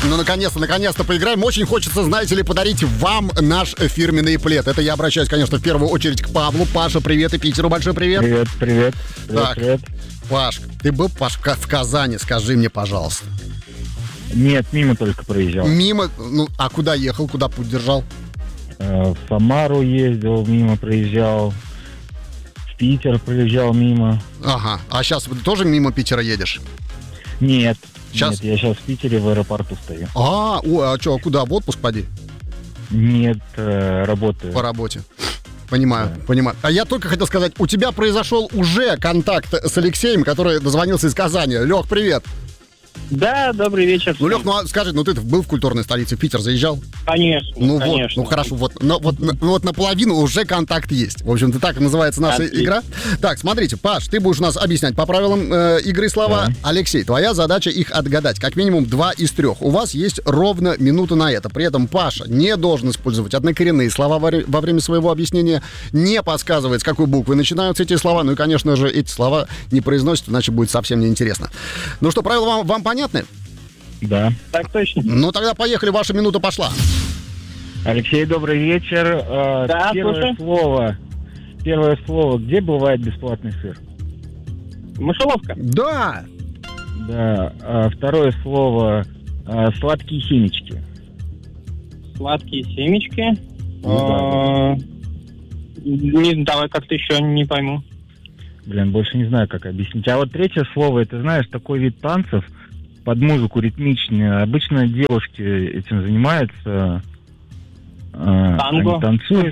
Ну, наконец-то поиграем. Очень хочется, знаете ли, подарить вам наш фирменный плед. Это я обращаюсь, конечно, в первую очередь к Павлу. Паша, привет, и Питеру большой привет. Привет. Так, привет. Паш, ты был, Паш, в Казани? Скажи мне, пожалуйста. Нет, мимо только проезжал. Мимо? Ну, а куда ехал, куда путь держал? В Самару ездил, мимо проезжал. В Питер проезжал мимо. Ага, а сейчас ты тоже мимо Питера едешь? Нет, Сейчас? я сейчас в Питере в аэропорту стою. А что, куда, в отпуск поди? Нет, работаю. По работе. Понимаю. А я только хотел сказать, у тебя произошел уже контакт с Алексеем, который дозвонился из Казани. Лех, привет. Да, добрый вечер. Ну, Лех, скажи, ты был в культурной столице, в Питер заезжал? Конечно, конечно. Хорошо, вот наполовину уже контакт есть. В общем-то, так и называется наша игра. Так, смотрите, Паш, ты будешь у нас объяснять по правилам игры слова. Да. Алексей, твоя задача их отгадать. Как минимум 2 из 3. У вас есть ровно минута на это. При этом Паша не должен использовать однокоренные слова во время своего объяснения, не подсказывает, с какой буквы начинаются эти слова. Ну и, конечно же, эти слова не произносят, иначе будет совсем неинтересно. Ну что, правила вам понятны? Да. Так точно. Ну тогда поехали, ваша минута пошла. Алексей, добрый вечер. Да, Первое слово. Где бывает бесплатный сыр? Мышеловка. Да. Да. Второе слово. Сладкие семечки. Сладкие семечки. Ну, Давай как-то еще не пойму. Больше не знаю, как объяснить. А вот третье слово, это, знаешь, такой вид танцев под музыку ритмичный. Обычно девушки этим занимаются. Танго? Они танцуют.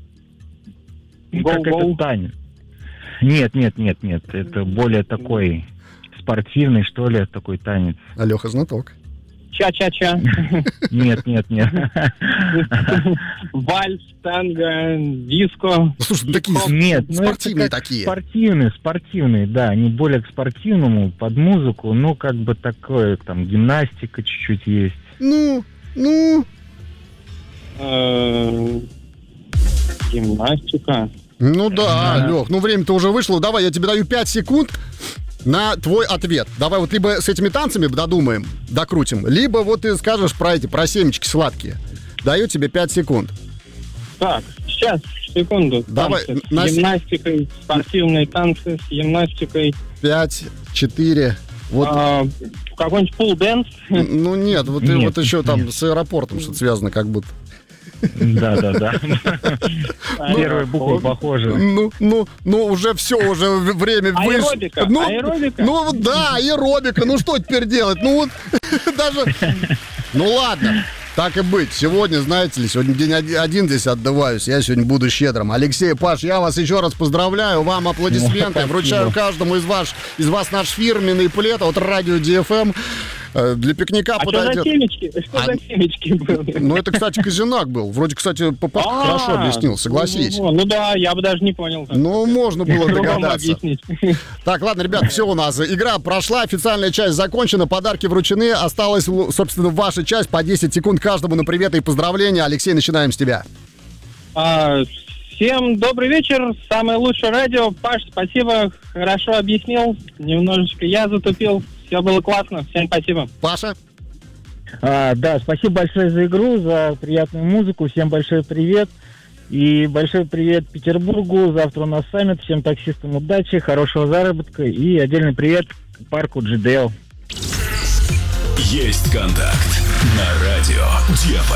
Как это танец. Нет. Это более такой спортивный, что ли, такой танец. Алёха знаток. Ча-ча-ча. Нет. Вальс, танго, диско. Слушай, такие спортивные такие. Спортивные, да. Они более к спортивному, под музыку. Ну, как бы такое, там, гимнастика чуть-чуть есть. Ну. Гимнастика. Ну да, Лёх, время-то уже вышло. Давай, я тебе даю 5 секунд на твой ответ. Давай вот либо с этими танцами додумаем, докрутим, либо вот ты скажешь про семечки сладкие. Даю тебе 5 секунд. Так, сейчас, секунду. Давай. С гимнастикой, спортивные танцы с гимнастикой. 5, 4... Вот. Какой-нибудь пул-дэнс? Ну нет, вот еще там с аэропортом что-то связано как будто. Да. Первая буква похожа. Ну, уже все, уже время вышло. Аэробика. Ну, да, аэробика. Ну, что теперь делать? Ну, вот даже... Ну, ладно. Так и быть. Сегодня, знаете ли, сегодня день один здесь отдуваюсь. Я сегодня буду щедрым. Алексей, Паш, я вас еще раз поздравляю. Вам аплодисменты. Вручаю каждому из вас наш фирменный плед от радио DFM. Для пикника подойдет. Что за семечки были? Ну, это, кстати, Козинак был. Вроде, кстати, хорошо объяснил, согласись. Ну да, я бы даже не понял. Ну, можно было догадаться. Так, ладно, ребят, все у нас. Игра прошла, официальная часть закончена, подарки вручены. Осталась, собственно, ваша часть. По 10 секунд каждому на приветы и поздравления. Алексей, начинаем с тебя. Всем добрый вечер. Самое лучшее радио. Паш, спасибо. Хорошо объяснил. Немножечко я затупил. Все было классно. Всем спасибо. Паша? Да, спасибо большое за игру, за приятную музыку. Всем большой привет. И большой привет Петербургу. Завтра у нас саммит. Всем таксистам удачи, хорошего заработка. И отдельный привет парку GDL. Есть контакт на радио DFM.